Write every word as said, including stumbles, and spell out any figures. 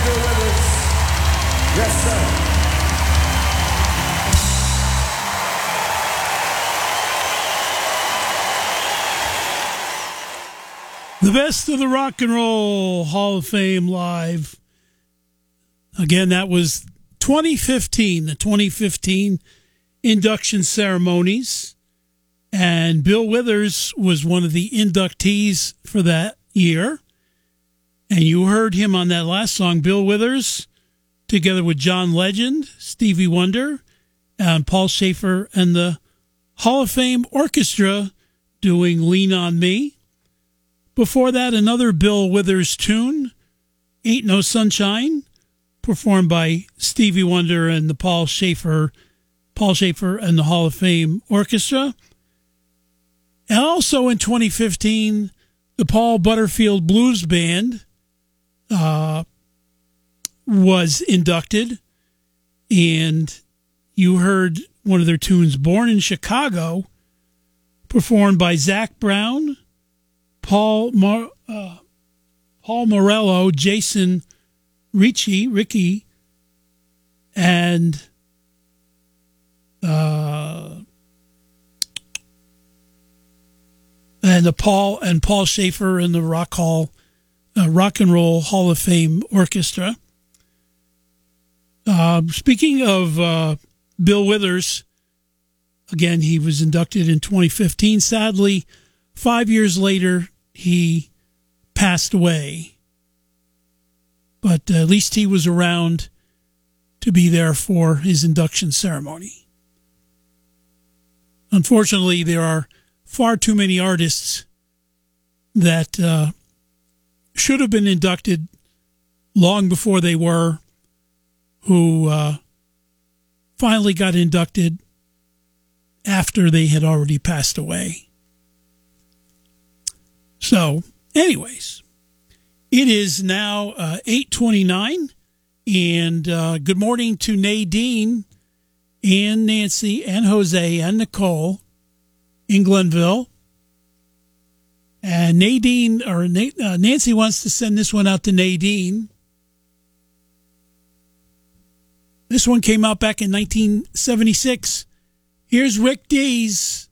Bill Withers. Yes, sir. The best of the Rock and Roll Hall of Fame live. Again, that was twenty fifteen, the twenty fifteen induction ceremonies. And Bill Withers was one of the inductees for that year. And you heard him on that last song, Bill Withers, together with John Legend, Stevie Wonder, and Paul Shaffer, and the Hall of Fame Orchestra doing Lean on Me. Before that, another Bill Withers tune, Ain't No Sunshine, performed by Stevie Wonder and the Paul Shaffer, Paul Shaffer and the Hall of Fame Orchestra. And also in twenty fifteen, the Paul Butterfield Blues Band uh, was inducted, and you heard one of their tunes, Born in Chicago, performed by Zach Brown, Paul Mar- uh, Paul Morello, Jason Ricci, Ricky, and uh, and the Paul and Paul Shaffer and the Rock Hall, uh, Rock and Roll Hall of Fame Orchestra. Uh, speaking of uh, Bill Withers, again, he was inducted in twenty fifteen. Sadly, five years later, he passed away. But at least he was around to be there for his induction ceremony. Unfortunately, there are far too many artists that uh, should have been inducted long before they were, who uh, finally got inducted after they had already passed away. So, anyways, it is now uh, eight twenty-nine, and uh, good morning to Nadine and Nancy and Jose and Nicole in Glenville. And Nadine, or uh, Nancy wants to send this one out to Nadine. This one came out back in nineteen seventy-six. Here's Rick Dees.